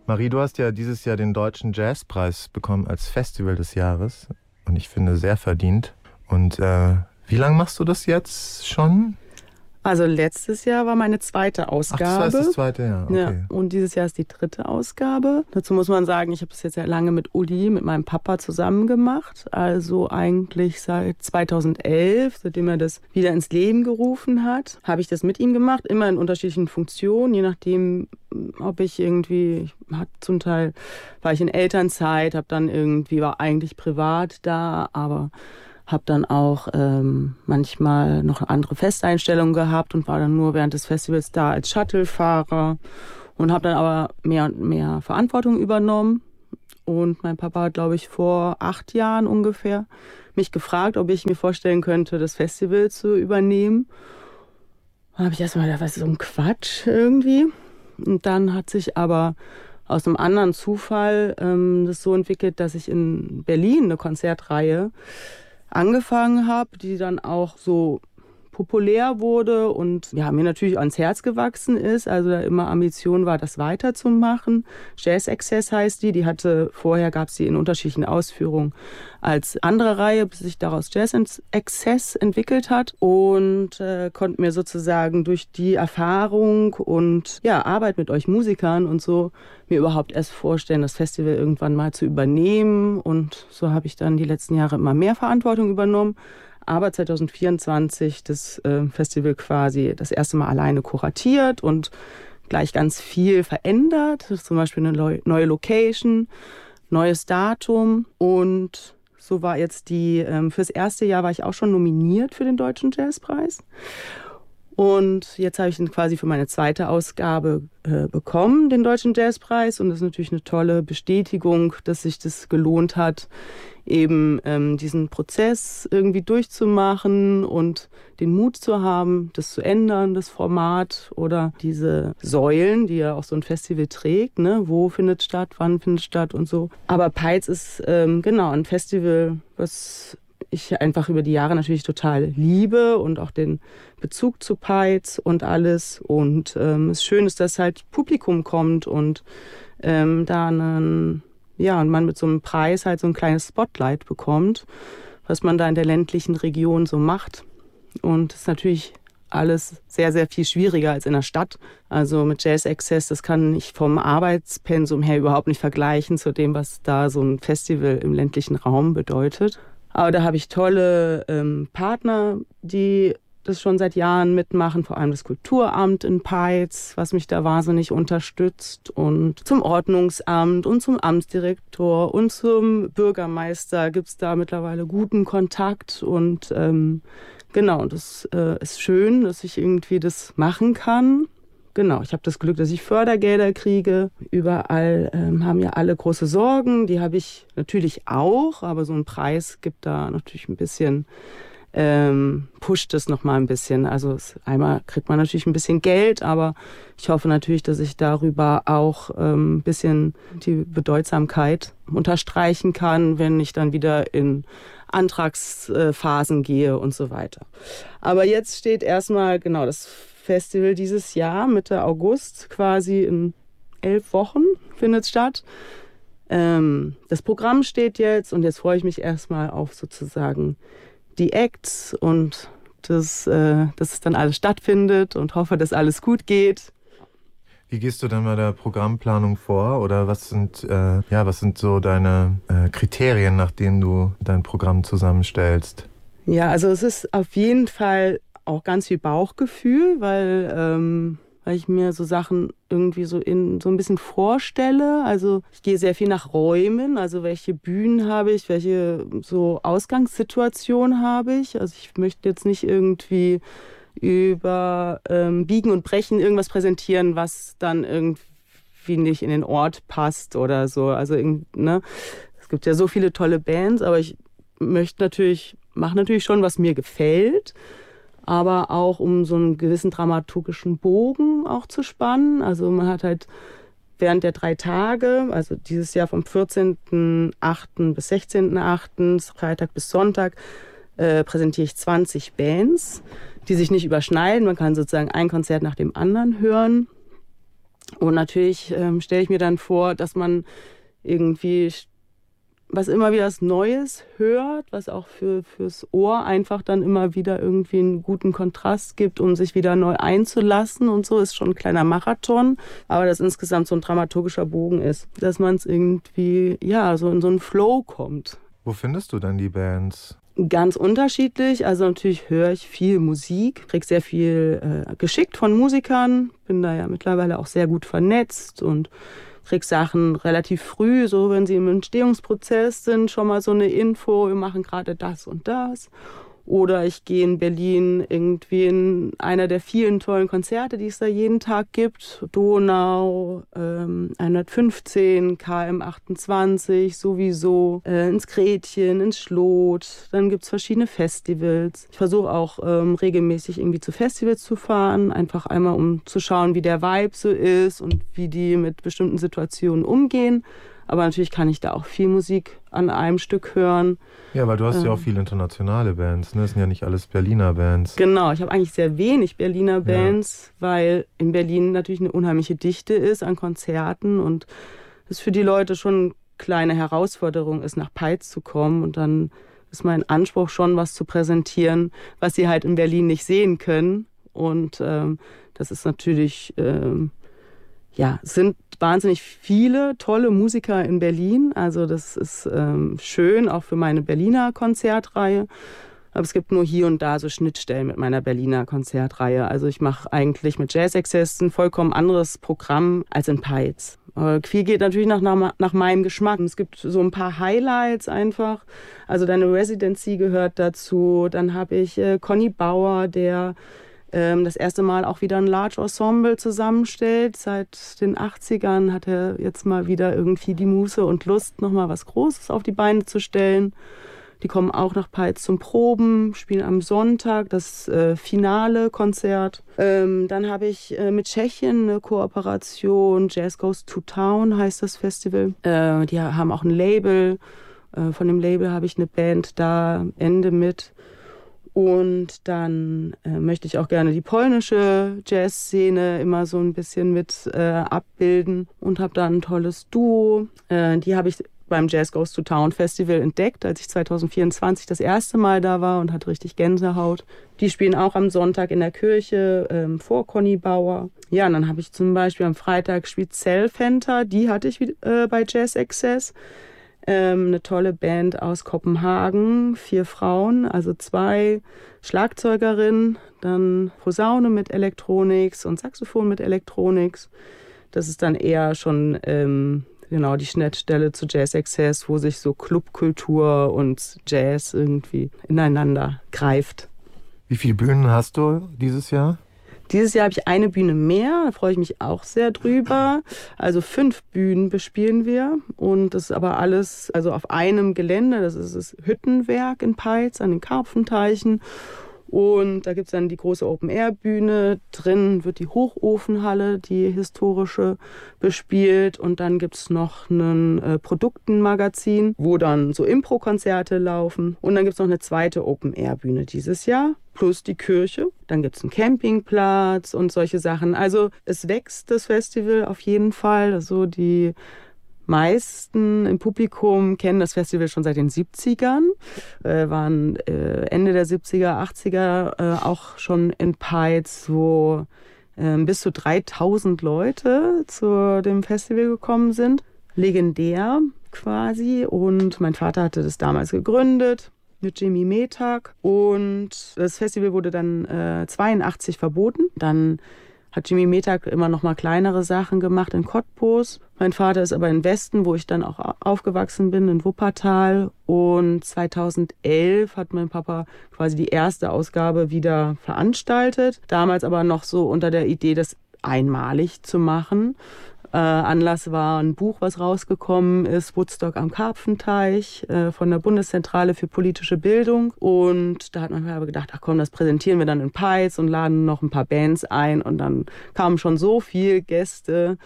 Marie, du hast ja dieses Jahr den Deutschen Jazzpreis bekommen als Festival des Jahres. Und ich finde, sehr verdient. Und wie lange machst du das jetzt schon? Also letztes Jahr war meine zweite Ausgabe. Ach, das war das zweite Jahr, okay. Ja, und dieses Jahr ist die dritte Ausgabe. Dazu muss man sagen, ich habe das jetzt ja lange mit Uli, mit meinem Papa zusammen gemacht. Also eigentlich seit 2011, seitdem er das wieder ins Leben gerufen hat, habe ich das mit ihm gemacht. Immer in unterschiedlichen Funktionen, je nachdem, ob ich irgendwie, zum Teil war ich in Elternzeit, war eigentlich privat da, aber habe dann auch manchmal noch andere Festeinstellungen gehabt und war dann nur während des Festivals da als Shuttlefahrer und habe dann aber mehr und mehr Verantwortung übernommen. Und mein Papa hat, glaube ich, vor 8 Jahren ungefähr mich gefragt, ob ich mir vorstellen könnte, das Festival zu übernehmen. Da habe ich erstmal gedacht, was ist so ein Quatsch irgendwie. Und dann hat sich aber aus einem anderen Zufall das so entwickelt, dass ich in Berlin eine Konzertreihe angefangen habe, die dann auch so populär wurde und ja, mir natürlich ans Herz gewachsen ist, also da immer Ambition war, das weiterzumachen. Jazz Access heißt die hatte, vorher gab es die in unterschiedlichen Ausführungen als andere Reihe, bis sich daraus Jazz Access entwickelt hat und konnte mir sozusagen durch die Erfahrung und ja, Arbeit mit euch Musikern und so mir überhaupt erst vorstellen, das Festival irgendwann mal zu übernehmen und so habe ich dann die letzten Jahre immer mehr Verantwortung übernommen. Aber 2024 das Festival quasi das erste Mal alleine kuratiert und gleich ganz viel verändert. Das ist zum Beispiel eine neue Location, neues Datum. Und so war jetzt fürs erste Jahr war ich auch schon nominiert für den Deutschen Jazzpreis. Und jetzt habe ich ihn quasi für meine zweite Ausgabe bekommen, den Deutschen Jazzpreis. Und das ist natürlich eine tolle Bestätigung, dass sich das gelohnt hat, eben diesen Prozess irgendwie durchzumachen und den Mut zu haben, das zu ändern, das Format oder diese Säulen, die ja auch so ein Festival trägt, ne? Wo findet statt, wann findet statt und so. Aber Peitz ist genau ein Festival, was ich einfach über die Jahre natürlich total liebe und auch den Bezug zu Peitz und alles. Und es schön ist, dass halt Publikum kommt und und man mit so einem Preis halt so ein kleines Spotlight bekommt, was man da in der ländlichen Region so macht. Und das ist natürlich alles sehr, sehr viel schwieriger als in der Stadt. Also mit Jazz Access, das kann ich vom Arbeitspensum her überhaupt nicht vergleichen zu dem, was da so ein Festival im ländlichen Raum bedeutet. Aber da habe ich tolle Partner, die das schon seit Jahren mitmachen, vor allem das Kulturamt in Peitz, was mich da wahnsinnig unterstützt und zum Ordnungsamt und zum Amtsdirektor und zum Bürgermeister gibt es da mittlerweile guten Kontakt und genau, und das ist schön, dass ich irgendwie das machen kann. Genau, ich habe das Glück, dass ich Fördergelder kriege. Überall haben ja alle große Sorgen, die habe ich natürlich auch, aber so ein Preis gibt da natürlich ein bisschen pusht es nochmal ein bisschen. Also einmal kriegt man natürlich ein bisschen Geld, aber ich hoffe natürlich, dass ich darüber auch ein bisschen die Bedeutsamkeit unterstreichen kann, wenn ich dann wieder in Antragsphasen gehe und so weiter. Aber jetzt steht erstmal genau das Festival dieses Jahr, Mitte August, quasi in 11 Wochen findet es statt. Das Programm steht jetzt und jetzt freue ich mich erstmal auf sozusagen die Acts und dass es dann alles stattfindet und hoffe, dass alles gut geht. Wie gehst du dann bei der Programmplanung vor oder was sind so deine Kriterien, nach denen du dein Programm zusammenstellst? Ja, also es ist auf jeden Fall auch ganz viel Bauchgefühl, weil ich mir so Sachen irgendwie so ein bisschen vorstelle. Also ich gehe sehr viel nach Räumen, also welche Bühnen habe ich, welche so Ausgangssituation habe ich. Also ich möchte jetzt nicht irgendwie über Biegen und Brechen irgendwas präsentieren, was dann irgendwie nicht in den Ort passt oder so. Also ne? Es gibt ja so viele tolle Bands, aber ich mache natürlich schon, was mir gefällt. Aber auch um so einen gewissen dramaturgischen Bogen auch zu spannen. Also man hat halt während der 3 Tage, also dieses Jahr vom 14.08. bis 16.08., Freitag bis Sonntag, präsentiere ich 20 Bands, die sich nicht überschneiden. Man kann sozusagen ein Konzert nach dem anderen hören. Und natürlich stelle ich mir dann vor, dass man irgendwie was immer wieder was Neues hört, was auch fürs Ohr einfach dann immer wieder irgendwie einen guten Kontrast gibt, um sich wieder neu einzulassen und so, ist schon ein kleiner Marathon, aber das insgesamt so ein dramaturgischer Bogen ist, dass man es irgendwie, ja, so in so einen Flow kommt. Wo findest du dann die Bands? Ganz unterschiedlich, also natürlich höre ich viel Musik, kriege sehr viel geschickt von Musikern, bin da ja mittlerweile auch sehr gut vernetzt und krieg Sachen relativ früh, so wenn sie im Entstehungsprozess sind, schon mal so eine Info, wir machen gerade das und das. Oder ich gehe in Berlin irgendwie in einer der vielen tollen Konzerte, die es da jeden Tag gibt. Donau, 115, KM 28, sowieso, ins Gretchen, ins Schlot. Dann gibt's verschiedene Festivals. Ich versuche auch regelmäßig irgendwie zu Festivals zu fahren, einfach einmal um zu schauen, wie der Vibe so ist und wie die mit bestimmten Situationen umgehen. Aber natürlich kann ich da auch viel Musik an einem Stück hören. Ja, weil du hast ja auch viele internationale Bands, ne? Das sind ja nicht alles Berliner Bands. Genau, ich habe eigentlich sehr wenig Berliner Bands, weil in Berlin natürlich eine unheimliche Dichte ist an Konzerten und es für die Leute schon eine kleine Herausforderung ist, nach Peitz zu kommen. Und dann ist mein Anspruch schon, was zu präsentieren, was sie halt in Berlin nicht sehen können. Und das ist natürlich... es sind wahnsinnig viele tolle Musiker in Berlin. Also das ist schön, auch für meine Berliner Konzertreihe. Aber es gibt nur hier und da so Schnittstellen mit meiner Berliner Konzertreihe. Also ich mache eigentlich mit Jazz Access ein vollkommen anderes Programm als in Peitz. Viel geht natürlich nach meinem Geschmack. Es gibt so ein paar Highlights einfach. Also deine Residency gehört dazu. Dann habe ich Conny Bauer, der das erste Mal auch wieder ein Large Ensemble zusammenstellt. Seit den 80ern hat er jetzt mal wieder irgendwie die Muße und Lust, nochmal was Großes auf die Beine zu stellen. Die kommen auch nach Peitz zum Proben, spielen am Sonntag das finale Konzert. Dann habe ich mit Tschechien eine Kooperation, Jazz Goes to Town heißt das Festival. Die haben auch ein Label. Von dem Label habe ich eine Band da, Ende mit. Und dann möchte ich auch gerne die polnische Jazzszene immer so ein bisschen mit abbilden und habe da ein tolles Duo. Die habe ich beim Jazz Goes to Town Festival entdeckt, als ich 2024 das erste Mal da war und hatte richtig Gänsehaut. Die spielen auch am Sonntag in der Kirche vor Conny Bauer. Ja, und dann habe ich zum Beispiel am Freitag gespielt Cellfenter, die hatte ich bei Jazz Access. Eine tolle Band aus Kopenhagen, 4 Frauen, also 2 Schlagzeugerinnen, dann Posaune mit Electronics und Saxophon mit Electronics. Das ist dann eher schon die Schnittstelle zu Jazz Access, wo sich so Clubkultur und Jazz irgendwie ineinander greift. Wie viele Bühnen hast du dieses Jahr? Dieses Jahr habe ich eine Bühne mehr, da freue ich mich auch sehr drüber. Also 5 Bühnen bespielen wir und das ist aber alles also auf einem Gelände. Das ist das Hüttenwerk in Peitz an den Karpfenteichen. Und da gibt es dann die große Open-Air-Bühne. Drin wird die Hochofenhalle, die historische, bespielt. Und dann gibt es noch ein Produktenmagazin, wo dann so Impro-Konzerte laufen. Und dann gibt es noch eine zweite Open-Air-Bühne dieses Jahr, plus die Kirche. Dann gibt es einen Campingplatz und solche Sachen. Also es wächst, das Festival, auf jeden Fall. Also die meisten im Publikum kennen das Festival schon seit den 70ern, waren Ende der 70er, 80er auch schon in Peitz, wo bis zu 3000 Leute zu dem Festival gekommen sind. Legendär quasi. Und mein Vater hatte das damals gegründet mit Jimmy Metag. Und das Festival wurde dann 82 verboten. Dann hat Jimmy Metag immer noch mal kleinere Sachen gemacht in Cottbus. Mein Vater ist aber im Westen, wo ich dann auch aufgewachsen bin, in Wuppertal. Und 2011 hat mein Papa quasi die erste Ausgabe wieder veranstaltet. Damals aber noch so unter der Idee, das einmalig zu machen. Anlass war ein Buch, was rausgekommen ist, Woodstock am Karpfenteich von der Bundeszentrale für politische Bildung. Und da hat man aber gedacht, ach komm, das präsentieren wir dann in Peitz und laden noch ein paar Bands ein. Und dann kamen schon so viele Gäste,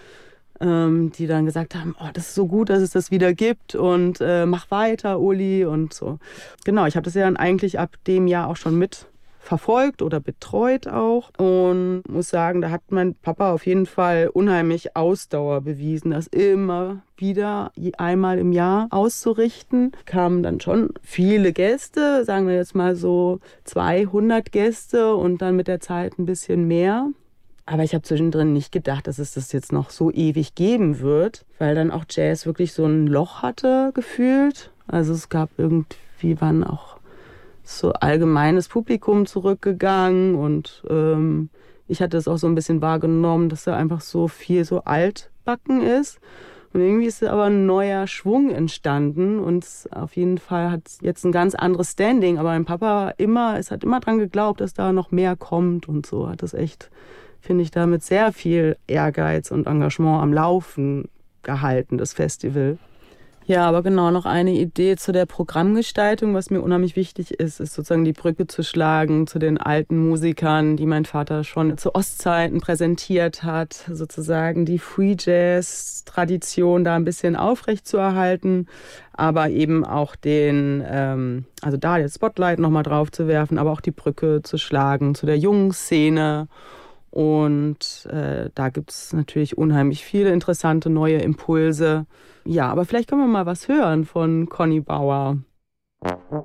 die dann gesagt haben, oh, das ist so gut, dass es das wieder gibt und mach weiter, Uli und so. Genau, ich habe das ja dann eigentlich ab dem Jahr auch schon mit verfolgt oder betreut auch. Und muss sagen, da hat mein Papa auf jeden Fall unheimlich Ausdauer bewiesen, das immer wieder einmal im Jahr auszurichten. Kamen dann schon viele Gäste, sagen wir jetzt mal so 200 Gäste und dann mit der Zeit ein bisschen mehr. Aber ich habe zwischendrin nicht gedacht, dass es das jetzt noch so ewig geben wird, weil dann auch Jazz wirklich so ein Loch hatte, gefühlt. Also es gab irgendwie, waren auch so allgemeines Publikum zurückgegangen und ich hatte es auch so ein bisschen wahrgenommen, dass da einfach so viel so altbacken ist. Und irgendwie ist aber ein neuer Schwung entstanden und auf jeden Fall hat es jetzt ein ganz anderes Standing. Aber mein Papa hat immer dran geglaubt, dass da noch mehr kommt und so. Hat das echt, finde ich, damit sehr viel Ehrgeiz und Engagement am Laufen gehalten, das Festival. Ja, aber genau, noch eine Idee zu der Programmgestaltung, was mir unheimlich wichtig ist sozusagen die Brücke zu schlagen zu den alten Musikern, die mein Vater schon zu Ostzeiten präsentiert hat, sozusagen die Free Jazz-Tradition da ein bisschen aufrechtzuerhalten, aber eben auch also da jetzt Spotlight nochmal drauf zu werfen, aber auch die Brücke zu schlagen zu der jungen Szene. Und da gibt es natürlich unheimlich viele interessante neue Impulse. Ja, aber vielleicht können wir mal was hören von Conny Bauer.